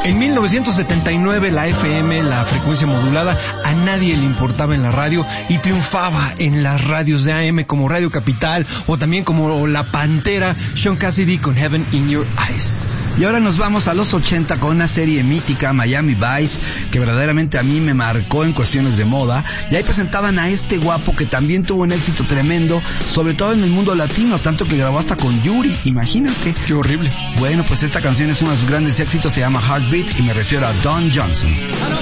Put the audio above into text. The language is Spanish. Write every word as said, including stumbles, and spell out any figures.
En mil novecientos setenta y nueve la F M, la frecuencia modulada, a nadie le importaba en la radio y triunfaba en las radios de A M como Radio Capital o también como La Pantera, Sean Cassidy con Heaven in Your Eyes. Y ahora nos vamos a los ochenta con una serie mítica, Miami Vice, que verdaderamente a mí me marcó en cuestiones de moda. Y ahí presentaban a este guapo que también tuvo un éxito tremendo, sobre todo en el mundo latino, tanto que grabó hasta con Yuri, imagínate. Qué horrible. Bueno, pues esta canción es uno de sus grandes éxitos, se llama Heartbeat y me refiero a Don Johnson.